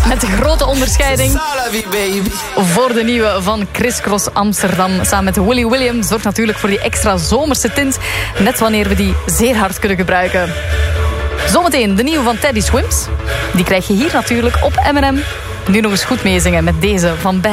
Met de grote onderscheiding voor de nieuwe van Criss Cross Amsterdam. Samen met Willy William zorgt natuurlijk voor die extra zomerse tint. Net wanneer we die zeer hard kunnen gebruiken. Zometeen de nieuwe van Teddy Swims. Die krijg je hier natuurlijk op M&M. Nu nog eens goed meezingen met deze van